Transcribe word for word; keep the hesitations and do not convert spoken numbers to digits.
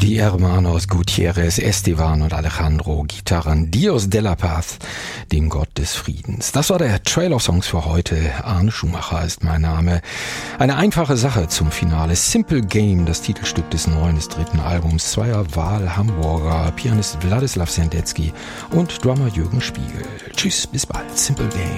Die Hermanos Gutierrez, Esteban und Alejandro Gitarren, Dios de la Paz, dem Gott des Friedens. Das war der Trailer Songs für heute. Arne Schumacher ist mein Name. Eine einfache Sache zum Finale. Simple Game, das Titelstück des neuen, des dritten Albums zweier Wahl-Hamburger, Pianist Wladislaw Sendecki und Drummer Jürgen Spiegel. Tschüss, bis bald. Simple Game.